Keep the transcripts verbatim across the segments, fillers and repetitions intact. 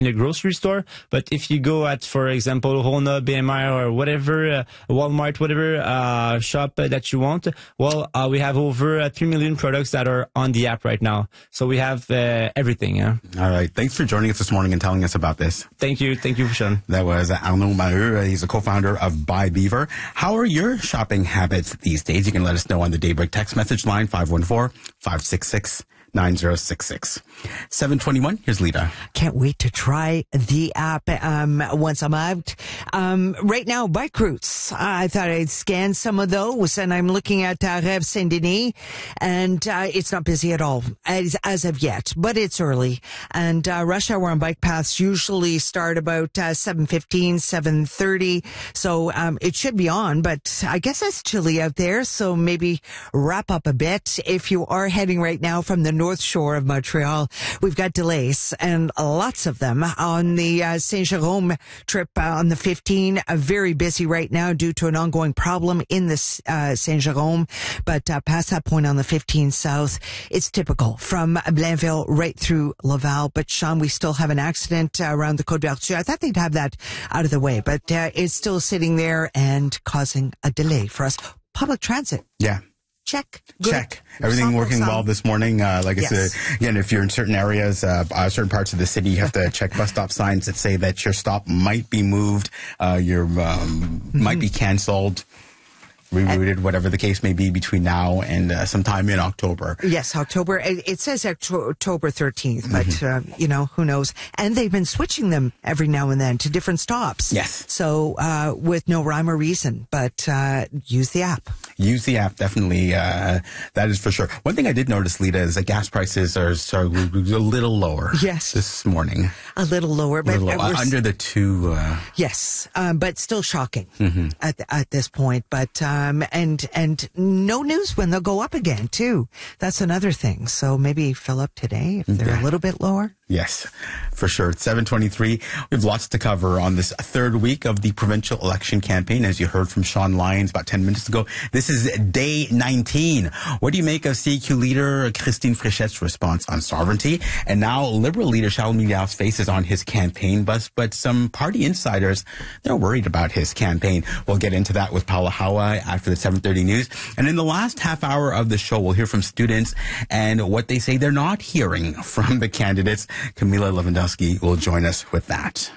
in a grocery store. But if you go at, for example, Rona, B M R, or whatever, uh, Walmart, whatever uh, shop uh, that you want, well, uh, we have over uh, three million products that are on the app right now. So we have uh, everything. Yeah? All right. Thanks for joining us this morning and telling us about this. Thank you. Thank you, Sean. That was Arnaud Maheu. He's a co-founder of Buy Beaver. How are your shopping habits these days? You can let us know on the Daybreak text message line, five one four, five six six, nine zero six six. seven twenty-one, here's Lita. Can't wait to try the app um, once I'm out. Um, right now, bike routes. I thought I'd scan some of those, and I'm looking at uh, Rêve Saint-Denis, and uh, it's not busy at all as, as of yet, but it's early. And uh, rush hour on bike paths usually start about uh, seven fifteen, seven thirty, so um, it should be on, but I guess it's chilly out there, so maybe wrap up a bit. If you are heading right now from the North Shore of Montreal, we've got delays, and lots of them on the uh, Saint-Jérôme trip uh, on the fifteen. Uh, very busy right now due to an ongoing problem in the uh, Saint-Jérôme, but uh, past that point on the fifteen South, it's typical from Blainville right through Laval. But Sean, we still have an accident uh, around the Côte Vertu. I thought they'd have that out of the way, but uh, it's still sitting there and causing a delay for us. Public transit. Yeah. Check. Good. Check. Everything working well this morning. Uh, like yes. I said, again, if you're in certain areas, uh, uh, certain parts of the city, you have to check bus stop signs that say that your stop might be moved, uh, your um, mm-hmm. might be canceled, rerouted, and, whatever the case may be between now and uh, sometime in October. Yes, October. It, it says October thirteenth, but, mm-hmm. uh, you know, who knows? And they've been switching them every now and then to different stops. Yes. So, uh, with no rhyme or reason, but uh, use the app. Use the app, definitely. Uh, that is for sure. One thing I did notice, Lita, is that gas prices are, are a little lower. Yes. This morning. A little lower, but little lower. under the two. Uh... Yes, um, but still shocking mm-hmm. at at this point. But um, and and no news when they'll go up again too. That's another thing. So maybe fill up today if they're yeah. a little bit lower. Yes, for sure. It's seven twenty-three. We have lots to cover on this third week of the provincial election campaign. As you heard from Sean Lyons about ten minutes ago, this is day nineteen. What do you make of C Q leader Christine Fréchette's response on sovereignty? And now Liberal leader Charles Milliard's face is on his campaign bus, but some party insiders, they're worried about his campaign. We'll get into that with Paula Hawa after the seven thirty news. And in the last half hour of the show, we'll hear from students and what they say they're not hearing from the candidates. Camila Lewandowski will join us with that.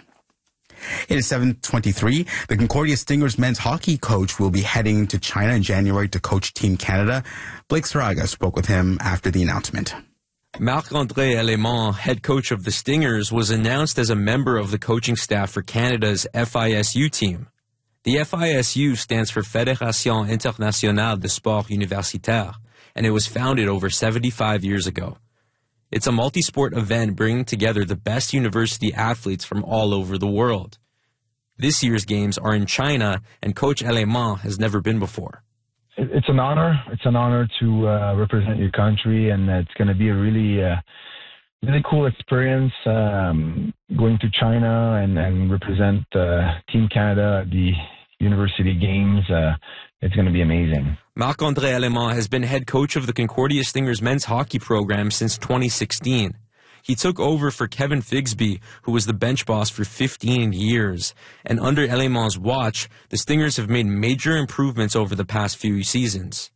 It is seven twenty-three. The Concordia Stingers men's hockey coach will be heading to China in January to coach Team Canada. Blake Saraga spoke with him after the announcement. Marc-André Alemant, head coach of the Stingers, was announced as a member of the coaching staff for Canada's F I S U team. The F I S U stands for Fédération Internationale de Sport Universitaire, and it was founded over seventy-five years ago. It's a multi-sport event bringing together the best university athletes from all over the world. This year's games are in China, and Coach Alemant has never been before. It's an honor. It's an honor to uh, represent your country, and it's going to be a really, uh, really cool experience um, going to China and, and represent uh, Team Canada at the University Games. Uh, it's going to be amazing. Marc-André Alemant has been head coach of the Concordia Stingers men's hockey program since twenty sixteen. He took over for Kevin Figsby, who was the bench boss for fifteen years. And under Alemant's watch, the Stingers have made major improvements over the past few seasons.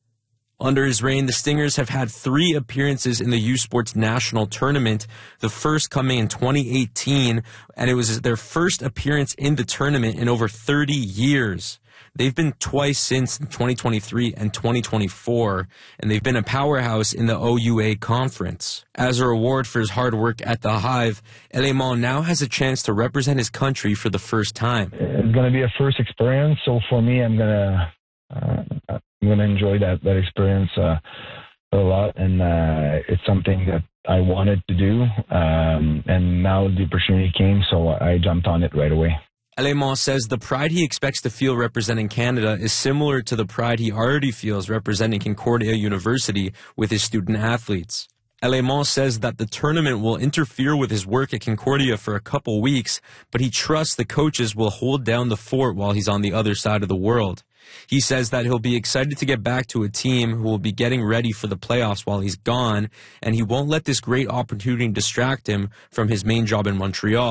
Under his reign, the Stingers have had three appearances in the U Sports National Tournament, the first coming in twenty eighteen, and it was their first appearance in the tournament in over thirty years. They've been twice since twenty twenty-three and twenty twenty-four, and they've been a powerhouse in the O U A conference. As a reward for his hard work at the Hive, Alemant now has a chance to represent his country for the first time. It's going to be a first experience, so for me, I'm going to uh, I'm going to enjoy that that experience uh, a lot, and uh, it's something that I wanted to do, um, and now the opportunity came, so I jumped on it right away. Alemant says the pride he expects to feel representing Canada is similar to the pride he already feels representing Concordia University with his student athletes. Alemant says that the tournament will interfere with his work at Concordia for a couple weeks, but he trusts the coaches will hold down the fort while he's on the other side of the world. He says that he'll be excited to get back to a team who will be getting ready for the playoffs while he's gone, and he won't let this great opportunity distract him from his main job in Montreal.